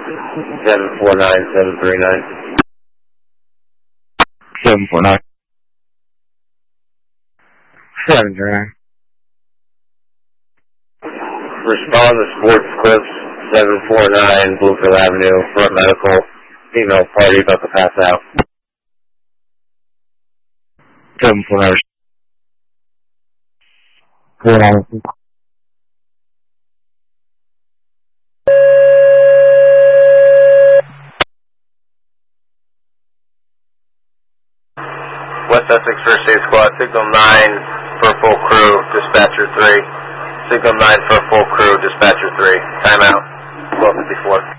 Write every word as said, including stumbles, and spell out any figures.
seven four nine, seven three nine. seven four nine. seven three nine. Respond to Sports Clips, seven four nine, Bluefield Avenue, front medical, female party about to pass out. seven four nine. four nine. West Essex First Aid Squad, Signal nine for full crew, Dispatcher three. Signal nine for full crew, Dispatcher three. Timeout. twelve fifty-four.